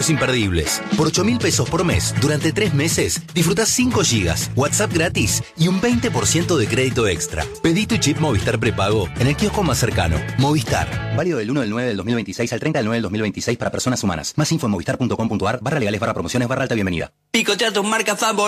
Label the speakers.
Speaker 1: imperdibles. Por 8.000 pesos por mes, durante 3 meses, disfrutás 5 gigas, WhatsApp gratis y un 20% de crédito extra. Pedí tu chip Movistar prepago en el kiosco más cercano. Movistar. Válido del 1 del 9 del 2026 al 30 del 9 del 2026 para personas humanas. Más info en movistar.com.ar /legales/promociones /alta bienvenida.
Speaker 2: Picotea tus marcas favoritas.